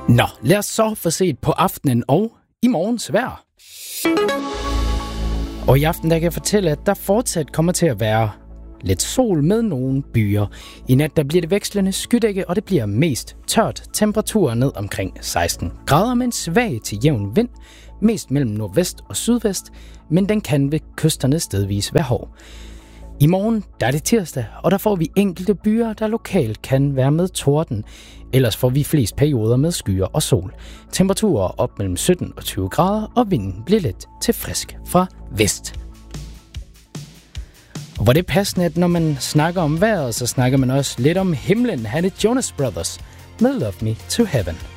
Nå, lad os så få set på aftenen og i morgens vejr. Og i aften der kan jeg fortælle, at der fortsat kommer til at være lidt sol med nogle byer. I nat der bliver det vekslende skydække, og det bliver mest tørt. Temperaturer ned omkring 16 grader med en svag til jævn vind, mest mellem nordvest og sydvest, men den kan ved kysterne stedvis være hård. I morgen der er det tirsdag, og der får vi enkelte byer, der lokalt kan være med torden. Ellers får vi flest perioder med skyer og sol. Temperaturer op mellem 17 og 20 grader, og vinden bliver let til frisk fra vest. Og hvor det er passende, at når man snakker om vejret, så snakker man også lidt om himlen. Han er Jonas Brothers med Love Me to Heaven.